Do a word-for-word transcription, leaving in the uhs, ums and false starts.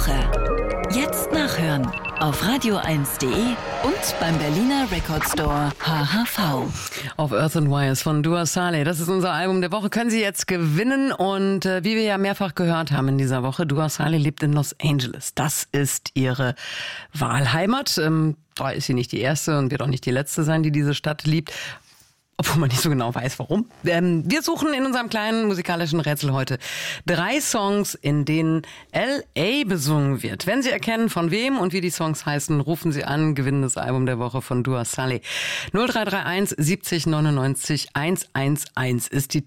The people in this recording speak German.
Woche. Jetzt nachhören auf radio eins punkt de und beim Berliner Record Store H H V. Auf Earth and Wires von Dua Saleh. Das ist unser Album der Woche. Können Sie jetzt gewinnen. Und äh, wie wir ja mehrfach gehört haben in dieser Woche, Dua Saleh lebt in Los Angeles. Das ist ihre Wahlheimat. Ähm, da ist sie nicht die erste und wird auch nicht die letzte sein, die diese Stadt liebt. Obwohl man nicht so genau weiß, warum. Ähm, wir suchen in unserem kleinen musikalischen Rätsel heute drei Songs, in denen L A besungen wird. Wenn Sie erkennen, von wem und wie die Songs heißen, rufen Sie an, gewinnen das Album der Woche von Dua Saleh. null drei drei eins siebzig neunundneunzig hundertundzehn ist die